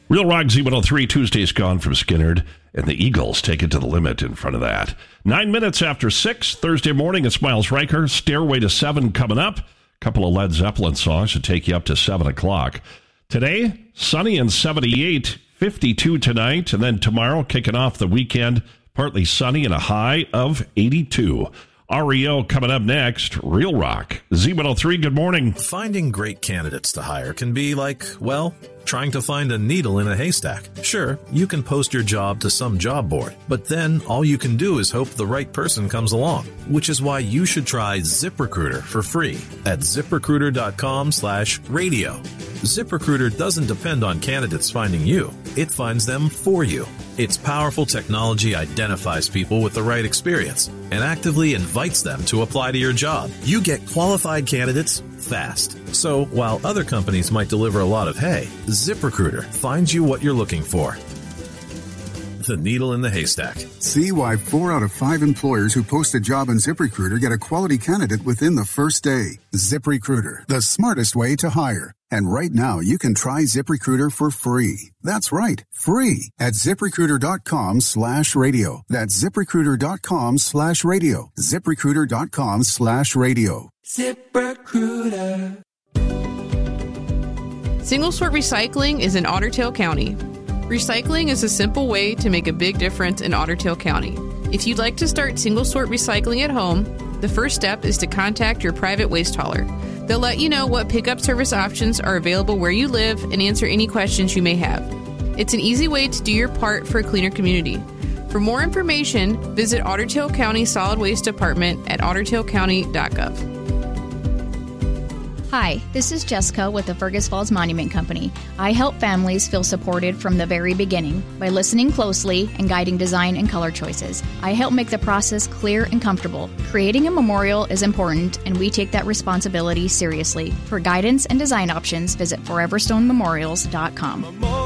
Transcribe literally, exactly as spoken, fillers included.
Real Rock Z one oh three, Tuesday's gone from Skinnerd, and the Eagles take it to the limit in front of that. Nine minutes after six, Thursday morning, it's Miles Riker. Stairway to Seven coming up. A couple of Led Zeppelin songs to take you up to seven o'clock. Today, sunny and seventy-eight, fifty-two tonight, and then tomorrow, kicking off the weekend, partly sunny and a high of eighty-two. R E O coming up next. Real Rock Z one oh three, good morning. Finding great candidates to hire can be like, well, trying to find a needle in a haystack. Sure, you can post your job to some job board, but then all you can do is hope the right person comes along, which is why you should try ZipRecruiter for free at ZipRecruiter.com slash radio. ZipRecruiter doesn't depend on candidates finding you. It finds them for you. Its powerful technology identifies people with the right experience and actively invites them to apply to your job. You get qualified candidates fast. So while other companies might deliver a lot of hay, ZipRecruiter finds you what you're looking for. The needle in the haystack. See why four out of five employers who post a job on ZipRecruiter get a quality candidate within the first day. ZipRecruiter, the smartest way to hire. And right now, you can try ZipRecruiter for free. That's right, free at ZipRecruiter.com slash radio. That's ZipRecruiter.com slash radio. ZipRecruiter.com slash radio. ZipRecruiter. Single Sort Recycling is in Otter Tail County. Recycling is a simple way to make a big difference in Otter Tail County. If you'd like to start single sort recycling at home, the first step is to contact your private waste hauler. They'll let you know what pickup service options are available where you live and answer any questions you may have. It's an easy way to do your part for a cleaner community. For more information, visit Otter Tail County Solid Waste Department at otter tail county dot gov. Hi, this is Jessica with the Fergus Falls Monument Company. I help families feel supported from the very beginning by listening closely and guiding design and color choices. I help make the process clear and comfortable. Creating a memorial is important, and we take that responsibility seriously. For guidance and design options, visit forever stone memorials dot com.